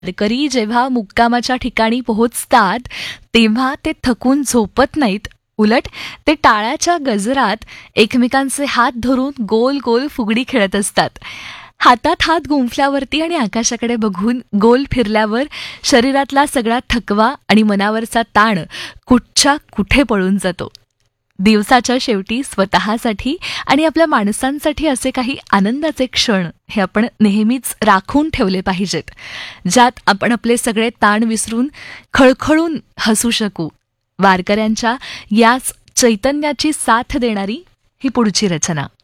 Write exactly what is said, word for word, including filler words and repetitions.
वारकरी जेव्हा मुक्कामाच्या ठिकाणी पोहोचतात तेव्हा ते थकून झोपत नाहीत, उलट ते टाळ्याच्या गजरात एकमेकांचे हात धरून गोल गोल फुगडी खेळत असतात. हातात हात गुंफल्यावरती आणि आकाशाकडे बघून गोल फिरल्यावर शरीरातला सगळा थकवा आणि मनावरचा ताण कुठच्या कुठे पळून जातो. दिवसाच्या शेवटी स्वतःसाठी आणि आपल्या माणसांसाठी असे काही आनंदाचे क्षण हे आपण नेहमीच राखून ठेवले पाहिजेत, ज्यात आपण आपले सगळे ताण विसरून खळखळून हसू शकू. वारकऱ्यांच्या याच चैतन्याची साथ देणारी ही पुढची रचना.